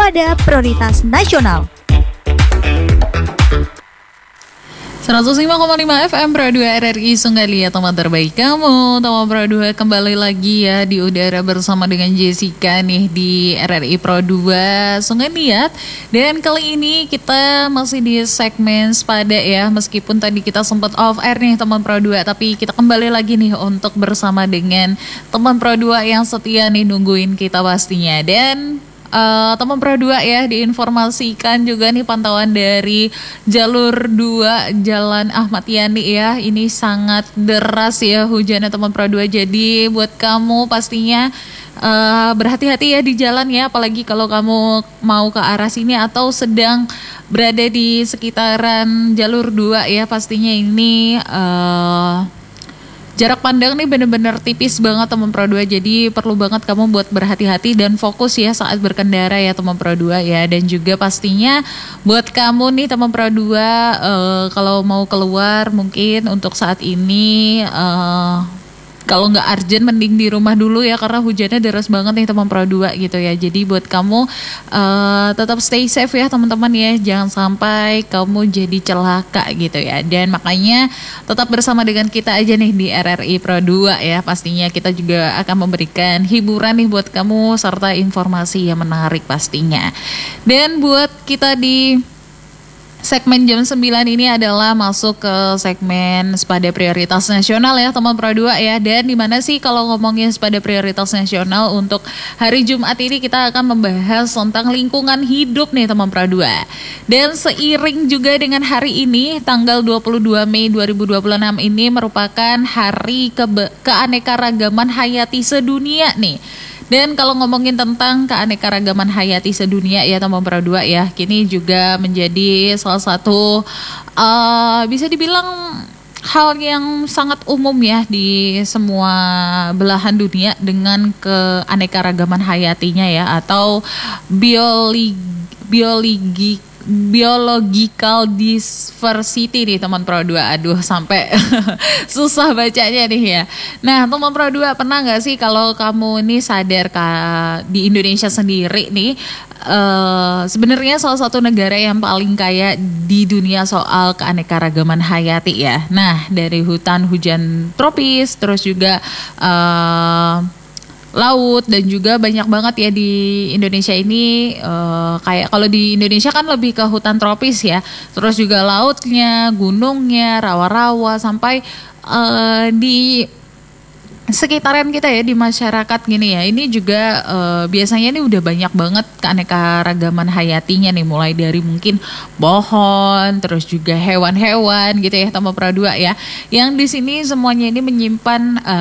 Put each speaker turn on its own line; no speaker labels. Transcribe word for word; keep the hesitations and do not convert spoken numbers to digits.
pada prioritas nasional.
seratus lima koma lima F M Pro dua R R I Sungai Liat, teman terbaik kamu. Teman Pro dua kembali lagi ya di udara bersama dengan Jessica nih di R R I Pro dua Sungai Liat. Dan kali ini kita masih di segmen Sepada ya. Meskipun tadi kita sempat off air nih teman Pro dua, tapi kita kembali lagi nih untuk bersama dengan teman Pro dua yang setia nih nungguin kita pastinya. Dan Uh, teman Pro dua ya, diinformasikan juga nih pantauan dari jalur dua Jalan Ahmad Yani ya. Ini sangat deras ya hujannya teman Pro dua. Jadi buat kamu pastinya uh, berhati-hati ya di jalan ya. Apalagi kalau kamu mau ke arah sini atau sedang berada di sekitaran jalur dua ya. Pastinya ini uh, jarak pandang nih bener-bener tipis banget teman Pro dua, jadi perlu banget kamu buat berhati-hati dan fokus ya saat berkendara ya teman Pro dua ya. Dan juga pastinya buat kamu nih teman Pro dua, uh, kalau mau keluar mungkin untuk saat ini uh, kalau nggak urgent mending di rumah dulu ya, karena hujannya deras banget nih teman Pro dua gitu ya. Jadi buat kamu uh, tetap stay safe ya teman-teman ya, jangan sampai kamu jadi celaka gitu ya. Dan makanya tetap bersama dengan kita aja nih di R R I Pro dua ya. Pastinya kita juga akan memberikan hiburan nih buat kamu serta informasi yang menarik pastinya. Dan buat kita di segmen jam sembilan ini adalah masuk ke segmen Sepada Prioritas Nasional ya teman Pro dua ya. Dan dimana sih kalau ngomongin Sepada Prioritas Nasional untuk hari Jumat ini kita akan membahas tentang lingkungan hidup nih teman Pro dua. Dan seiring juga dengan hari ini tanggal dua puluh dua Mei dua ribu dua puluh enam ini merupakan hari kebe- keanekaragaman hayati sedunia nih. Dan kalau ngomongin tentang keanekaragaman hayati sedunia ya teman Pro dua ya, kini juga menjadi salah satu uh, bisa dibilang hal yang sangat umum ya di semua belahan dunia dengan keanekaragaman hayatinya ya, atau biologi biologi biological diversity nih teman Pro dua. Aduh sampai susah bacanya nih ya. Nah teman Pro dua, pernah gak sih kalau kamu nih sadar kah, di Indonesia sendiri nih uh, sebenarnya salah satu negara yang paling kaya di dunia soal keanekaragaman hayati ya. Nah dari hutan hujan tropis, terus juga uh, laut, dan juga banyak banget ya di Indonesia ini uh, kayak kalau di Indonesia kan lebih ke hutan tropis ya, terus juga lautnya, gunungnya, rawa-rawa, sampai uh, di sekitaran kita ya, di masyarakat gini ya, ini juga uh, biasanya ini udah banyak banget keanekaragaman hayatinya nih, mulai dari mungkin pohon, terus juga hewan-hewan gitu ya teman Pro dua ya, yang di sini semuanya ini menyimpan uh,